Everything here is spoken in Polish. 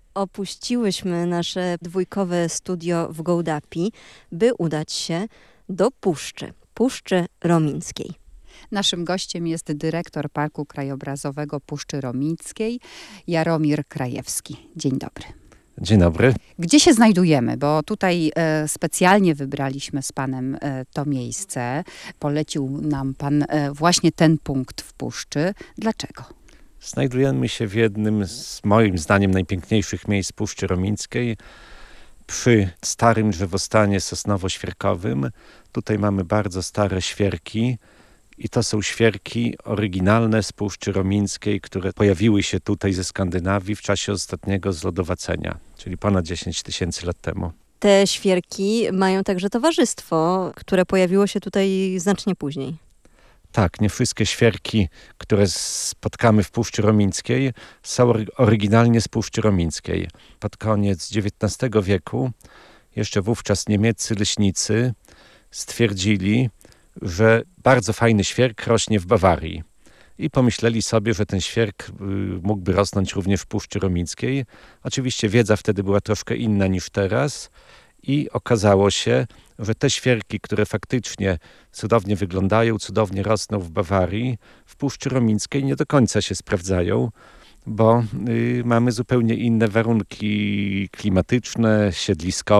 Opuściłyśmy nasze dwójkowe studio w Gołdapi, by udać się do Puszczy Romińskiej. Naszym gościem jest dyrektor Parku Krajobrazowego Puszczy Romińskiej, Jaromir Krajewski. Dzień dobry. Dzień dobry. Gdzie się znajdujemy? Bo tutaj specjalnie wybraliśmy z panem to miejsce. Polecił nam pan właśnie ten punkt w Puszczy. Dlaczego? Znajdujemy się w jednym z moim zdaniem najpiękniejszych miejsc Puszczy Romińskiej, przy starym drzewostanie sosnowo-świerkowym. Tutaj mamy bardzo stare świerki i to są świerki oryginalne z Puszczy Romińskiej, które pojawiły się tutaj ze Skandynawii w czasie ostatniego zlodowacenia, czyli ponad 10 000 lat temu. Te świerki mają także towarzystwo, które pojawiło się tutaj znacznie później. Tak, nie wszystkie świerki, które spotkamy w Puszczy Romińskiej, są oryginalnie z Puszczy Romińskiej. Pod koniec XIX wieku jeszcze wówczas niemieccy leśnicy stwierdzili, że bardzo fajny świerk rośnie w Bawarii. I pomyśleli sobie, że ten świerk mógłby rosnąć również w Puszczy Romińskiej. Oczywiście wiedza wtedy była troszkę inna niż teraz i okazało się, że te świerki, które faktycznie cudownie wyglądają, cudownie rosną w Bawarii, w Puszczy Romińskiej nie do końca się sprawdzają, bo mamy zupełnie inne warunki klimatyczne, siedliskowe.